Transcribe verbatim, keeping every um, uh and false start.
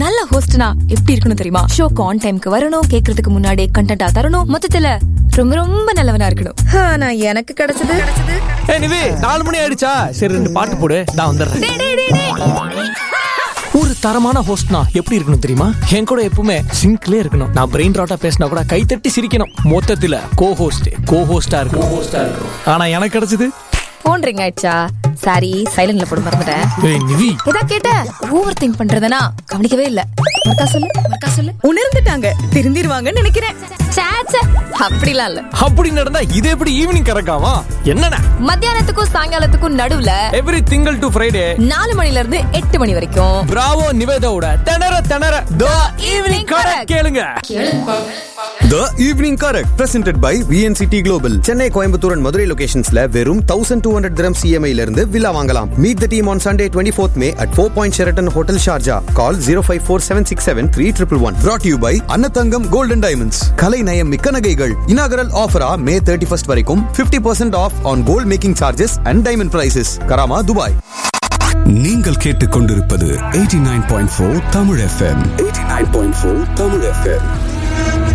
நல்ல ஹோஸ்ட்னா எப்படி இருக்கணும் தெரியுமா? ஷோக்கு ஆன் டைம்க்கு வரணும், கேக்குறதுக்கு முன்னாடி கண்டென்ட்டா தரணும், மொத்தத்துல ரொம்ப ரொம்ப நல்லவனா இருக்கணும். ஆனா எனக்கு கிடைச்சது எனிவே நாலு மணி ஆயிடுச்சா, சரி ரெண்டு பாட்டு போடு, நான் வந்துடுறேன். டேய் டேய் டேய் டேய். ஒரு தரமான ஹோஸ்ட்னா எப்படி இருக்கணும் தெரியுமா? என் கூட எப்பவுமே சிங்க்லே இருக்கணும். நான் பிரெயின் ராட்டா பேசினா கூட கை தட்டி சிரிக்கணும். மொத்தத்துல கோ ஹோஸ்ட் கோ ஹோஸ்டா இருக்கணும். ஆனா எனக்கு கிடைச்சது போன் ரிங் ஆயிடுச்சா? சாரி, சைலண்ட்ல போட மறந்துட்டேன். ஏய் நிவி, ஏதா கேட்ட ஓவர் திங்க் பண்றதனா? கவனிக்கவே இல்ல. மறக்கா சொல்லு மறக்கா சொல்லு. உணர்ந்துட்டாங்க, திருந்திருவாங்கன்னு நினைக்கிறேன். சே சே, அப்படிலாம் இல்ல. அப்படி நடந்தா இது எப்படி ஈவினிங் கறக்காமா? என்னடா மத்தியானத்துக்கும் சாயங்காலத்துக்கும் நடுவுல எவ்ரி திங்கள் டு ஃப்ரைடே நாலு மணில இருந்து எட்டு மணி வரைக்கும் பிராவோ நிவேதாவோட திணற திணற தி ஈவினிங் கரெக்ட் கேளுங்க. The Evening Correct presented by V N C T Global. Chennai, Coimbatore and Madurai லொகேஷன்ஸ்ல வெறும் twelve hundred dirhams C M I ல இருந்து வில்லா வாங்கலாம். Meet the team on Sunday twenty-fourth May at Four Point Sheraton Hotel Sharjah. Call zero five four seven six seven three one one one. Brought to you by Annatangam Gold and Diamonds. கலை நயம் மிக்க நகைகள். Inaugural offer May thirty-first வரைக்கும் fifty percent off on gold making charges and diamond prices. Karama, Dubai. நீங்கள் கேட்டுக்கொண்டிருப்பது eighty-nine point four Tamil F M. eighty-nine point four Tamil F M.